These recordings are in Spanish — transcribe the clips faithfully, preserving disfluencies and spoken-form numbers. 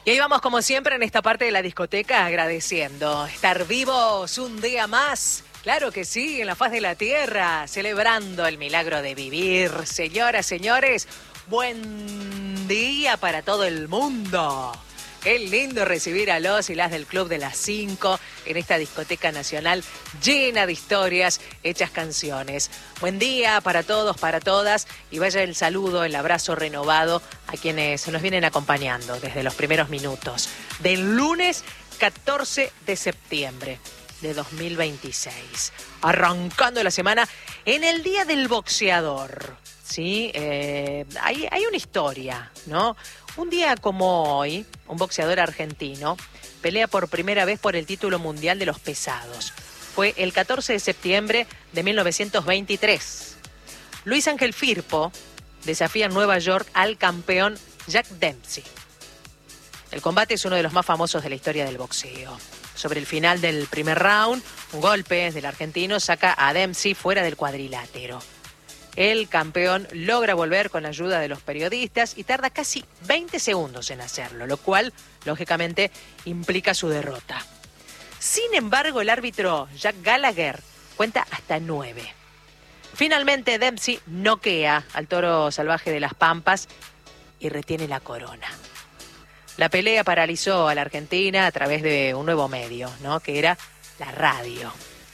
Y ahí vamos como siempre en esta parte de la discoteca agradeciendo estar vivos un día más. Claro que sí, en la faz de la tierra, celebrando el milagro de vivir. Señoras, señores, buen día para todo el mundo. Qué lindo recibir a los y las del Club de las Cinco en esta discoteca nacional llena de historias, hechas canciones. Buen día para todos, para todas, y vaya el saludo, el abrazo renovado a quienes nos vienen acompañando desde los primeros minutos del lunes catorce de septiembre de dos mil veintiséis. Arrancando la semana en el Día del Boxeador. Sí, eh, hay, hay una historia, ¿no? Un día como hoy, un boxeador argentino pelea por primera vez por el título mundial de los pesados. Fue el catorce de septiembre de mil novecientos veintitrés. Luis Ángel Firpo desafía en Nueva York al campeón Jack Dempsey. El combate es uno de los más famosos de la historia del boxeo. Sobre el final del primer round, un golpe del argentino saca a Dempsey fuera del cuadrilátero. El campeón logra volver con la ayuda de los periodistas y tarda casi veinte segundos en hacerlo, lo cual, lógicamente, implica su derrota. Sin embargo, el árbitro Jack Gallagher cuenta hasta nueve. Finalmente, Dempsey noquea al toro salvaje de las Pampas y retiene la corona. La pelea paralizó a la Argentina a través de un nuevo medio, ¿no? Que era la radio.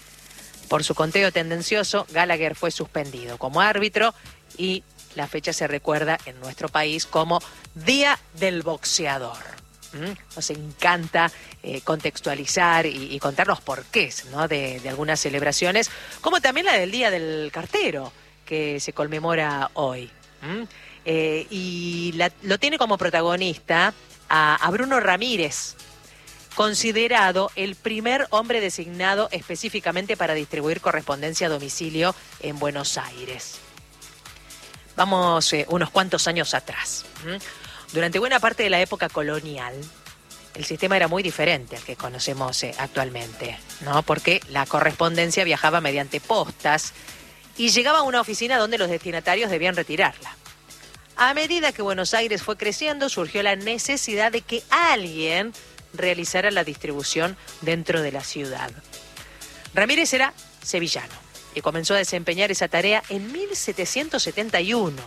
Por su conteo tendencioso, Gallagher fue suspendido como árbitro y la fecha se recuerda en nuestro país como Día del Boxeador. ¿Mm? Nos encanta eh, contextualizar y, y contar los porqués, ¿no? de, de algunas celebraciones, como también la del Día del Cartero, que se conmemora hoy. ¿Mm? Eh, y la, lo tiene como protagonista a, a Bruno Ramírez, considerado el primer hombre designado específicamente para distribuir correspondencia a domicilio en Buenos Aires. Vamos eh, unos cuantos años atrás. ¿Mm? Durante buena parte de la época colonial, el sistema era muy diferente al que conocemos eh, actualmente, ¿no? Porque la correspondencia viajaba mediante postas y llegaba a una oficina donde los destinatarios debían retirarla. A medida que Buenos Aires fue creciendo, surgió la necesidad de que alguien realizara la distribución dentro de la ciudad. Ramírez era sevillano y comenzó a desempeñar esa tarea en mil setecientos setenta y uno.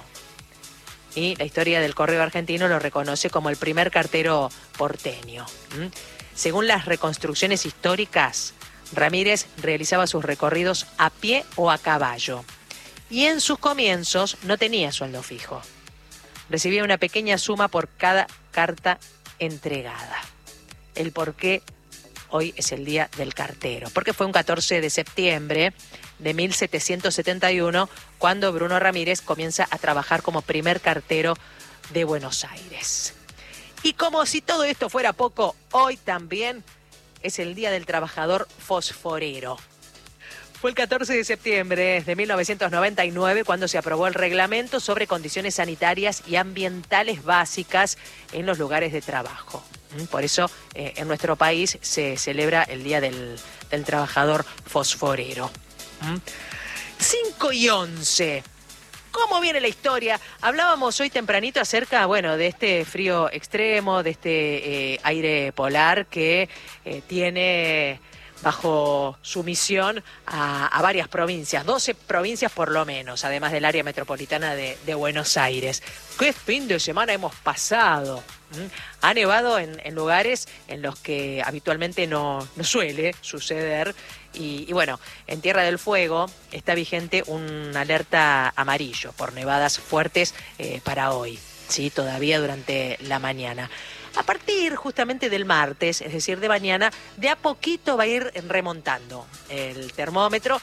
Y la historia del correo argentino lo reconoce como el primer cartero porteño. ¿Mm? Según las reconstrucciones históricas, Ramírez realizaba sus recorridos a pie o a caballo. Y en sus comienzos no tenía sueldo fijo. Recibía una pequeña suma por cada carta entregada. El por qué hoy es el Día del Cartero. Porque fue un catorce de septiembre de mil setecientos setenta y uno cuando Bruno Ramírez comienza a trabajar como primer cartero de Buenos Aires. Y como si todo esto fuera poco, hoy también es el Día del Trabajador Fosforero. Fue el catorce de septiembre de mil novecientos noventa y nueve cuando se aprobó el reglamento sobre condiciones sanitarias y ambientales básicas en los lugares de trabajo. Por eso eh, en nuestro país se celebra el Día del, del Trabajador Fosforero. ¿Mm? cinco y once. ¿Cómo viene la historia? Hablábamos hoy tempranito acerca, bueno, de este frío extremo, de este eh, aire polar que eh, tiene bajo su misión a, a varias provincias, doce provincias por lo menos, además del área metropolitana de, de Buenos Aires. ¿Qué fin de semana hemos pasado? ¿Mm? Ha nevado en, en lugares en los que habitualmente no, no suele suceder. Y, y bueno, en Tierra del Fuego está vigente una alerta amarillo por nevadas fuertes eh, para hoy, ¿sí? Todavía durante la mañana. A partir justamente del martes, es decir, de mañana, de a poquito va a ir remontando el termómetro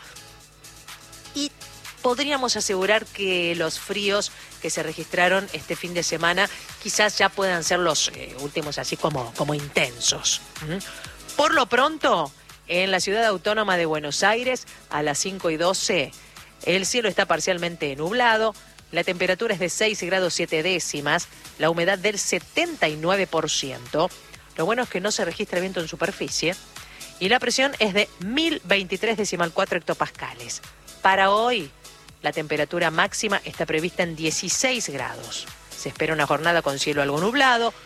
y podríamos asegurar que los fríos que se registraron este fin de semana quizás ya puedan ser los eh, últimos así como, como intensos. ¿Mm? Por lo pronto, en la ciudad autónoma de Buenos Aires, a las cinco y doce, el cielo está parcialmente nublado. La temperatura es de seis grados siete décimas, la humedad del setenta y nueve por ciento. Lo bueno es que no se registra viento en superficie y la presión es de mil veintitrés coma cuatro hectopascales. Para hoy, la temperatura máxima está prevista en dieciséis grados. Se espera una jornada con cielo algo nublado,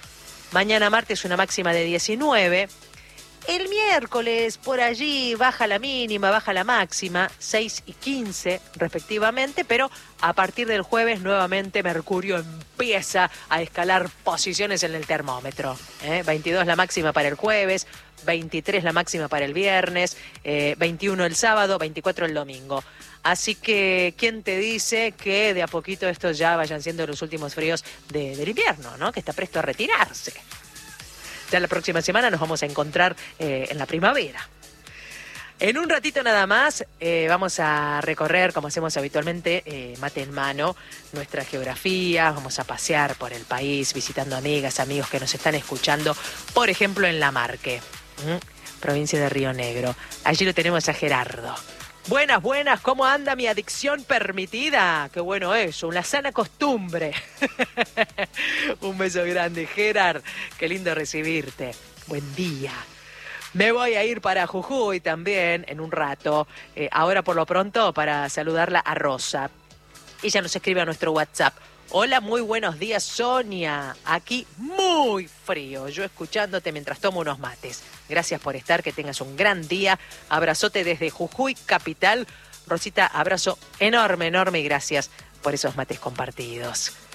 Mañana martes una máxima de diecinueve. El miércoles por allí baja la mínima, baja la máxima, seis y quince respectivamente, pero a partir del jueves nuevamente Mercurio empieza a escalar posiciones en el termómetro. ¿eh? veintidós la máxima para el jueves, veintitrés la máxima para el viernes, eh, veintiuno el sábado, veinticuatro el domingo. Así que, ¿quién te dice que de a poquito estos ya vayan siendo los últimos fríos de, del invierno, ¿no? Que está presto a retirarse. Ya la próxima semana nos vamos a encontrar eh, en la primavera. En un ratito nada más eh, vamos a recorrer, como hacemos habitualmente, eh, mate en mano, nuestra geografía. Vamos a pasear por el país visitando amigas, amigos que nos están escuchando, por ejemplo en La Marque, ¿m? provincia de Río Negro. Allí lo tenemos a Gerardo. Buenas, buenas, ¿cómo anda mi adicción permitida? Qué bueno eso, una sana costumbre. Un beso grande, Gerard, qué lindo recibirte. Buen día. Me voy a ir para Jujuy también en un rato. Eh, ahora por lo pronto para saludarla a Rosa. Ella nos escribe a nuestro WhatsApp. Hola, muy buenos días, Sonia. Aquí muy frío. Yo escuchándote mientras tomo unos mates. Gracias por estar, que tengas un gran día. Abrazote desde Jujuy, capital. Rosita, abrazo enorme, enorme y gracias por esos mates compartidos.